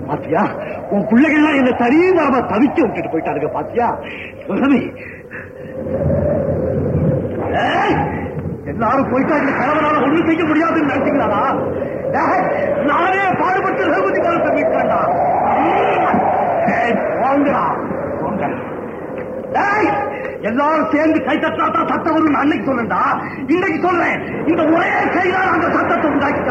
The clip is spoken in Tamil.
பாத்தியா, உன் பிள்ளைகள்லாம் என்ன சரிவரமா தவிக்க விட்டுட்டு போயிட்டாருங்க. பாத்தியா ரவி, எல்லாரும் போயிட்டா இந்த கணவனால ஒண்ணும் செய்ய முடியாதுன்னு நினைச்சீங்களா? நானே பாடுபட்டு ரகுபதி காலத்தை மீட்கிறேன்டா. எல்லாரும் சேர்ந்து கை தட்டாதான் சத்தம் வரும் அன்னைக்கு சொல்றேன்டா. இன்னைக்கு சொல்றேன், இந்த ஒரே கையில அந்த சத்தத்தை உண்டாக்கி